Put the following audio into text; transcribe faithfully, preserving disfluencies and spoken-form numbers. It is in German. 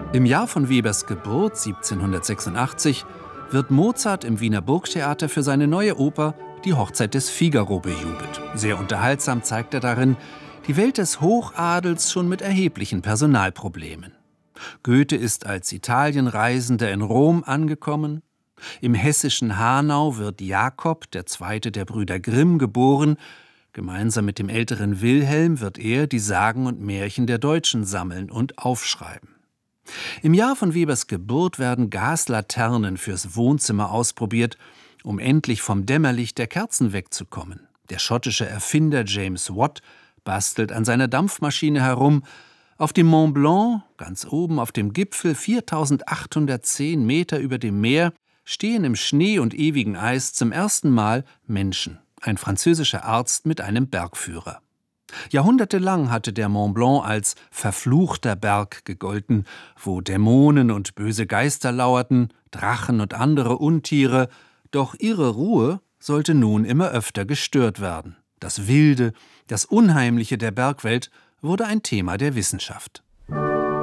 Im Jahr von Webers Geburt siebzehnhundertsechsundachtzig wird Mozart im Wiener Burgtheater für seine neue Oper Die Hochzeit des Figaro bejubelt. Sehr unterhaltsam zeigt er darin die Welt des Hochadels schon mit erheblichen Personalproblemen. Goethe ist als Italienreisender in Rom angekommen. Im hessischen Hanau wird Jakob, der zweite der Brüder Grimm, geboren. Gemeinsam mit dem älteren Wilhelm wird er die Sagen und Märchen der Deutschen sammeln und aufschreiben. Im Jahr von Webers Geburt werden Gaslaternen fürs Wohnzimmer ausprobiert, um endlich vom Dämmerlicht der Kerzen wegzukommen. Der schottische Erfinder James Watt bastelt an seiner Dampfmaschine herum. Auf dem Mont Blanc, ganz oben auf dem Gipfel, viertausendachthundertzehn Meter über dem Meer, stehen im Schnee und ewigen Eis zum ersten Mal Menschen. Ein französischer Arzt mit einem Bergführer. Jahrhundertelang hatte der Mont Blanc als verfluchter Berg gegolten, wo Dämonen und böse Geister lauerten, Drachen und andere Untiere. Doch ihre Ruhe sollte nun immer öfter gestört werden. Das Wilde, das Unheimliche der Bergwelt wurde ein Thema der Wissenschaft.